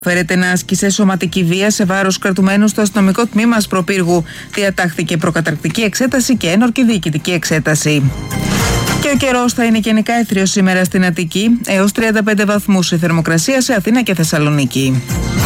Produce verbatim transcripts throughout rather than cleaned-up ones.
Φέρεται να άσκησε σωματική βία σε βάρος κρατουμένου στο αστυνομικό τμήμα Ασπροπύργου. Διατάχθηκε προκαταρκτική εξέταση και ένορκη διοικητική εξέταση. Και ο καιρός θα είναι γενικά έθριος σήμερα στην Αττική, έως τριάντα πέντε βαθμούς η θερμοκρασία σε Αθήνα και Θεσσαλονίκη.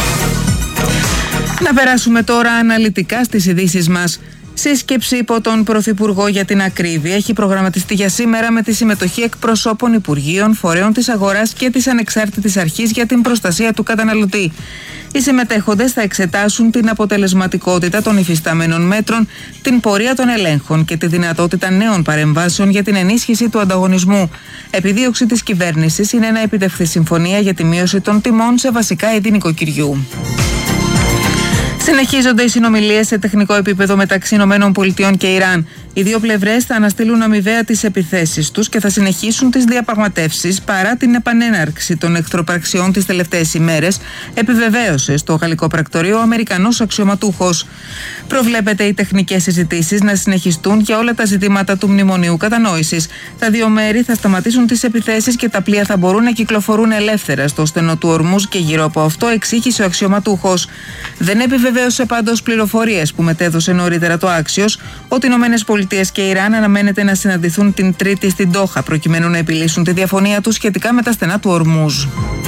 Να περάσουμε τώρα αναλυτικά στις ειδήσεις μας. Σύσκεψη υπό τον Πρωθυπουργό για την ακρίβεια έχει προγραμματιστεί για σήμερα με τη συμμετοχή εκπροσώπων Υπουργείων, φορέων της αγοράς και της Ανεξάρτητης Αρχής για την Προστασία του Καταναλωτή. Οι συμμετέχοντες θα εξετάσουν την αποτελεσματικότητα των υφιστάμενων μέτρων, την πορεία των ελέγχων και τη δυνατότητα νέων παρεμβάσεων για την ενίσχυση του ανταγωνισμού. Επιδίωξη της κυβέρνησης είναι να επιτευχθεί συμφωνία για τη μείωση των τιμών σε βασικά είδη νοικοκυριού. Συνεχίζονται οι συνομιλίες σε τεχνικό επίπεδο μεταξύ ΗΠΑ και Ιράν. Οι δύο πλευρές θα αναστείλουν αμοιβαία τις επιθέσεις τους και θα συνεχίσουν τις διαπραγματεύσεις παρά την επανέναρξη των εχθροπραξιών τις τελευταίες ημέρες, επιβεβαίωσε στο γαλλικό πρακτορείο ο Αμερικανός αξιωματούχος. Προβλέπεται οι τεχνικές συζητήσεις να συνεχιστούν για όλα τα ζητήματα του Μνημονίου Κατανόησης. Τα δύο μέρη θα σταματήσουν τις επιθέσεις και τα πλοία θα μπορούν να κυκλοφορούν ελεύθερα στο στενό του Ορμούζ και γύρω από αυτό εξήγησε ο αξιωματούχος. Δεν επιβεβαίωσε πάντως πληροφορίες που μετέδωσε νωρίτερα το Άξιος ότι οι ΗΠΑ και η Ιράν αναμένεται να συναντηθούν την Τρίτη στην Ντόχα προκειμένου να επιλύσουν τη διαφωνία τους σχετικά με τα στενά του Ορμούζ.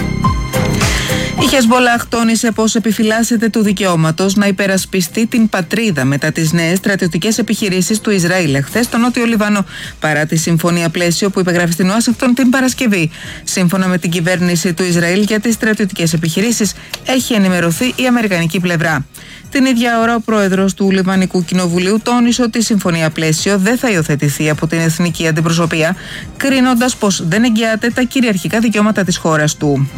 Η Χεσμπολάχ τόνισε πως επιφυλάσσεται του δικαιώματος να υπερασπιστεί την πατρίδα μετά τις νέες στρατιωτικές επιχειρήσεις του Ισραήλ εχθές στο Νότιο Λιβάνο, παρά τη συμφωνία πλαίσιο που υπεγράφει στην Ουάσιγκτον την Παρασκευή. Σύμφωνα με την κυβέρνηση του Ισραήλ, για τις στρατιωτικές επιχειρήσεις έχει ενημερωθεί η αμερικανική πλευρά. Την ίδια ώρα, ο πρόεδρος του Λιβανικού Κοινοβουλίου τόνισε ότι η συμφωνία πλαίσιο δεν θα υιοθετηθεί από την εθνική αντιπροσωπεία, κρίνοντας πως δεν εγγυάται τα κυριαρχικά δικαιώματα της χώρας του.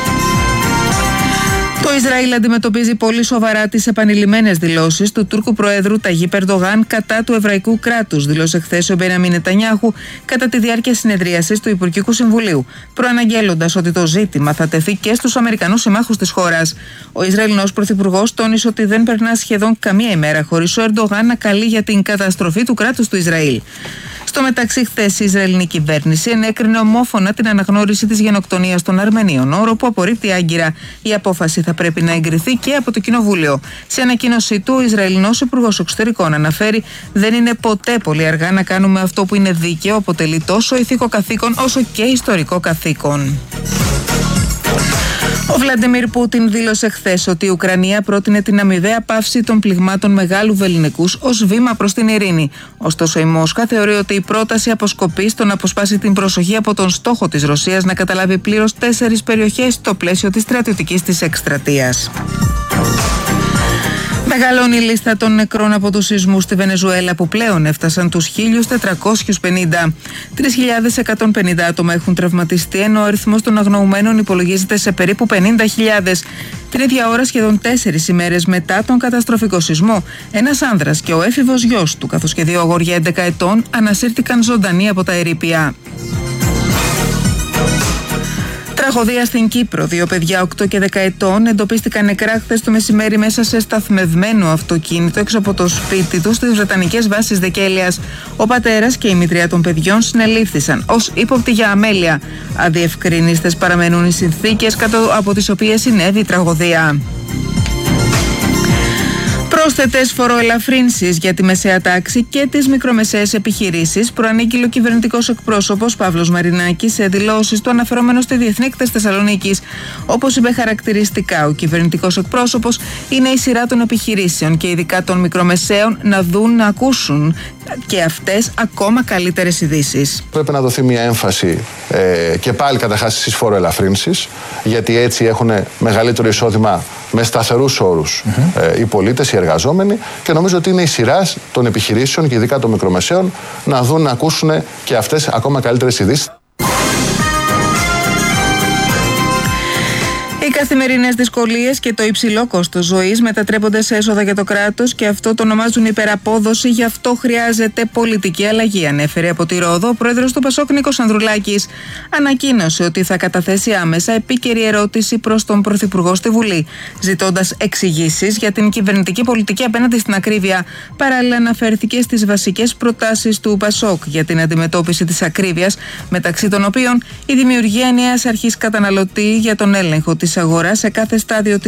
Το Ισραήλ αντιμετωπίζει πολύ σοβαρά τις επανειλημμένες δηλώσεις του Τούρκου Προέδρου Ταγίπ Ερντογάν κατά του εβραϊκού κράτους, δήλωσε χθες ο Μπενιαμίν Νετανιάχου κατά τη διάρκεια συνεδρίασης του Υπουργικού Συμβουλίου, προαναγγέλλοντας ότι το ζήτημα θα τεθεί και στους Αμερικανούς συμμάχους της χώρας. Ο Ισραηλινός Πρωθυπουργός τόνισε ότι δεν περνά σχεδόν καμία ημέρα χωρίς ο Ερντογάν να καλεί για την καταστροφή του κράτους του Ισραήλ. Στο μεταξύ, χθες η Ισραηλινή κυβέρνηση ενέκρινε ομόφωνα την αναγνώριση της γενοκτονίας των Αρμενίων, όρο που απορρίπτει άγκυρα. Η απόφαση θα πρέπει να εγκριθεί και από το Κοινοβούλιο. Σε ανακοίνωσή του, ο Ισραηλινός Υπουργός Εξωτερικών αναφέρει: «Δεν είναι ποτέ πολύ αργά να κάνουμε αυτό που είναι δίκαιο, αποτελεί τόσο ηθικό καθήκον όσο και ιστορικό καθήκον». Ο Βλαντιμίρ Πούτιν δήλωσε χθες ότι η Ουκρανία πρότεινε την αμοιβαία πάυση των πληγμάτων Μεγάλου Βελληνικούς ως βήμα προς την ειρήνη. Ωστόσο, η Μόσχα θεωρεί ότι η πρόταση αποσκοπεί στο να αποσπάσει την προσοχή από τον στόχο της Ρωσίας να καταλάβει πλήρως τέσσερις περιοχές στο πλαίσιο της στρατιωτικής της εκστρατείας. Μεγαλώνει η λίστα των νεκρών από τους σεισμούς στη Βενεζουέλα που πλέον έφτασαν τους χίλια τετρακόσιους πενήντα. τρεις χιλιάδες εκατόν πενήντα άτομα έχουν τραυματιστεί, ενώ ο αριθμός των αγνοουμένων υπολογίζεται σε περίπου πενήντα χιλιάδες. Την ίδια ώρα, σχεδόν τέσσερις ημέρες μετά τον καταστροφικό σεισμό, ένας άνδρας και ο έφηβος γιος του, καθώς και δύο αγόρια έντεκα ετών, ανασύρθηκαν ζωντανοί από τα ερείπια. Τραγωδία στην Κύπρο. Δύο παιδιά οκτώ και δέκα ετών εντοπίστηκαν νεκρά χθες το μεσημέρι μέσα σε σταθμευμένο αυτοκίνητο έξω από το σπίτι τους στις βρετανικές βάσεις Δεκέλειας. Ο πατέρας και η μητριά των παιδιών συνελήφθησαν ως ύποπτοι για αμέλεια. Αδιευκρινίστες παραμένουν οι συνθήκες κάτω από τις οποίες συνέβη η τραγωδία. Πρόσθετες φοροελαφρύνσεις για τη μεσαία τάξη και τις μικρομεσαίες επιχειρήσεις προανήγγειλε ο κυβερνητικός εκπρόσωπος Παύλος Μαρινάκης σε δηλώσεις του αναφερόμενος στη Διεθνή Έκθεση Θεσσαλονίκης. Όπως είπε χαρακτηριστικά ο κυβερνητικός εκπρόσωπος, είναι η σειρά των επιχειρήσεων και ειδικά των μικρομεσαίων να δουν, να ακούσουν και αυτές ακόμα καλύτερες ειδήσεις. Πρέπει να δοθεί μια έμφαση ε, και πάλι καταρχάς στις φοροελαφρύνσεις, γιατί έτσι έχουν μεγαλύτερο εισόδημα με σταθερούς όρους mm-hmm. ε, οι πολίτες, οι εργαζόμενοι, και νομίζω ότι είναι η σειρά των επιχειρήσεων και ειδικά των μικρομεσαίων να δουν, να ακούσουν και αυτές ακόμα καλύτερες ειδήσεις. Οι καθημερινές δυσκολίες και το υψηλό κόστος ζωής μετατρέπονται σε έσοδα για το κράτος και αυτό το ονομάζουν υπεραπόδοση. Γι' αυτό χρειάζεται πολιτική αλλαγή, ανέφερε από τη Ρόδο ο πρόεδρος του Πασόκ Νίκος Ανδρουλάκης. Ανακοίνωσε ότι θα καταθέσει άμεσα επίκαιρη ερώτηση προς τον Πρωθυπουργό στη Βουλή, ζητώντας εξηγήσεις για την κυβερνητική πολιτική απέναντι στην ακρίβεια. Παράλληλα, αναφέρθηκε στις βασικές προτάσεις του Πασόκ για την αντιμετώπιση της ακρίβειας, μεταξύ των οποίων η δημιουργία νέας αρχής καταναλωτή για τον έλεγχο της αγοράς χώρα σε κάθε στάδιο